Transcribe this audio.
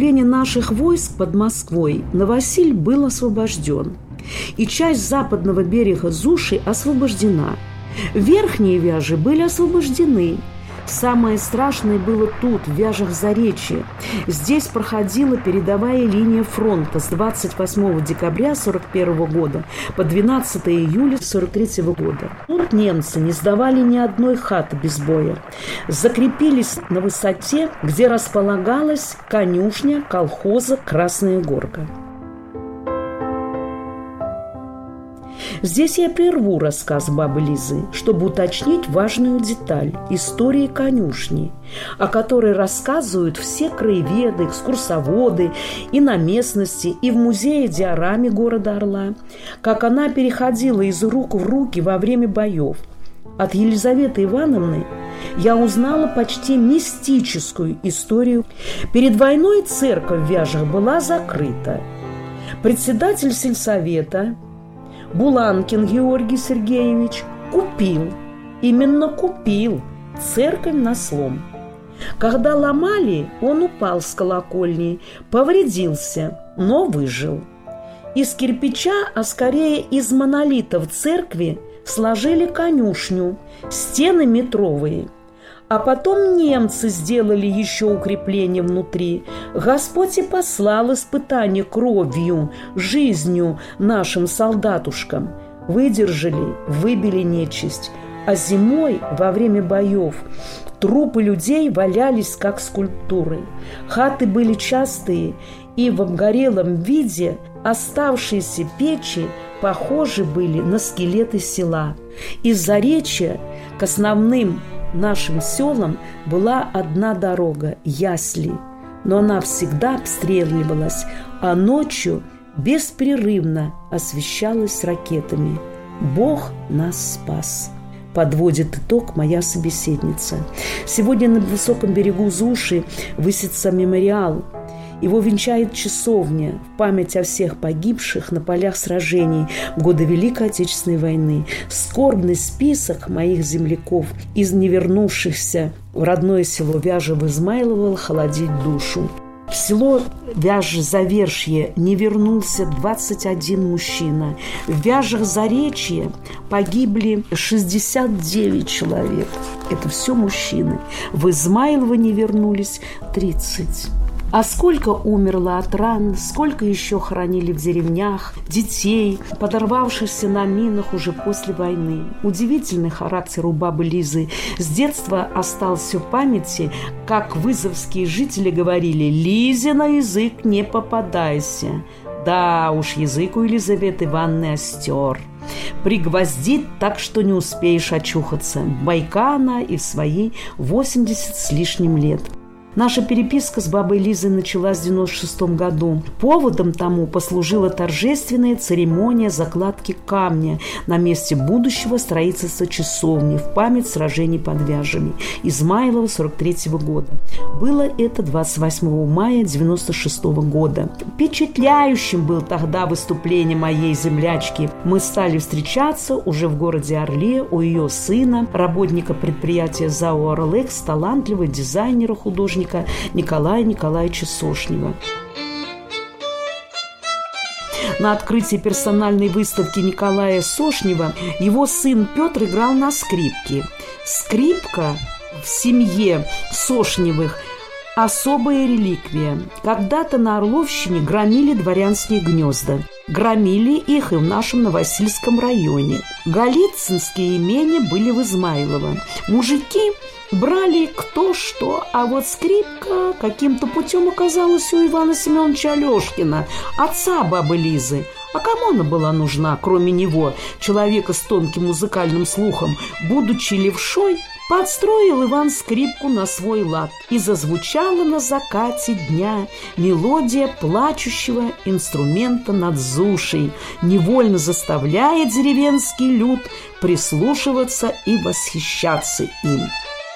наступления наших войск под Москвой Новосиль был освобожден, и часть западного берега Зуши освобождена. Верхние Вяжи были освобождены. Самое страшное было тут, в Вяжах-Заречье. Здесь проходила передовая линия фронта с 28 декабря 1941 года по 12 июля 1943 года. Тут немцы не сдавали ни одной хаты без боя. Закрепились на высоте, где располагалась конюшня колхоза «Красная Горка». Здесь я прерву рассказ бабы Лизы, чтобы уточнить важную деталь истории конюшни, о которой рассказывают все краеведы, экскурсоводы и на местности, и в музее-диораме города Орла, как она переходила из рук в руки во время боев. От Елизаветы Ивановны я узнала почти мистическую историю. Перед войной церковь в Вяжах была закрыта. Председатель сельсовета Буланкин Георгий Сергеевич именно купил церковь на слом. Когда ломали, он упал с колокольни, повредился, но выжил. Из кирпича, а скорее из монолитов церкви, сложили конюшню, стены метровые. А потом немцы сделали еще укрепление внутри. Господь и послал испытание кровью, жизнью нашим солдатушкам. Выдержали, выбили нечисть. А зимой, во время боев, трупы людей валялись, как скульптуры. Хаты были частые, и в обгорелом виде оставшиеся печи похожи были на скелеты села. Из Заречья к основным нашим селам была одна дорога – Ясли, но она всегда обстреливалась, а ночью беспрерывно освещалась ракетами. Бог нас спас. Подводит итог моя собеседница. Сегодня на высоком берегу Зуши высится мемориал. Его венчает часовня в память о всех погибших на полях сражений в годы Великой Отечественной войны. Скорбный список моих земляков, из не вернувшихся в родное село Вяжево-Измайлово, холодит душу. В село Вяжи-Завершье не вернулся 21 мужчина. В Вяжах-Заречье погибли 69 человек. Это все мужчины. В Измайлово не вернулись 30. А сколько умерло от ран, сколько еще хоронили в деревнях детей, подорвавшихся на минах уже после войны. Удивительный характер у бабы Лизы. С детства остался в памяти, как вызовские жители говорили: «Лизе на язык не попадайся». Да уж, язык у Елизаветы Ивановны остер. Пригвоздит так, что не успеешь очухаться. Бойка она и в свои 80 с лишним лет. Наша переписка с бабой Лизой началась в 1996 году. Поводом тому послужила торжественная церемония закладки камня на месте будущего строительства часовни в память сражений под Вяжами Измайлова 1943 года. Было это 28 мая 1996 года. Впечатляющим был тогда выступление моей землячки. Мы стали встречаться уже в городе Орле у ее сына, работника предприятия ЗАО «Орлекс», талантливого дизайнера-художника Николая Николаевича Сошнева. На открытии персональной выставки Николая Сошнева его сын Петр играл на скрипке. Скрипка в семье Сошневых – особая реликвия. Когда-то на Орловщине громили дворянские гнезда. Громили их и в нашем Новосильском районе. Голицынские имения были в Измайлово. Мужики брали кто что, а вот скрипка каким-то путем оказалась у Ивана Семеновича Алешкина, отца бабы Лизы. А кому она была нужна, кроме него, человека с тонким музыкальным слухом? Будучи левшой, подстроил Иван скрипку на свой лад, и зазвучала на закате дня мелодия плачущего инструмента над Зушей, невольно заставляя деревенский люд прислушиваться и восхищаться им.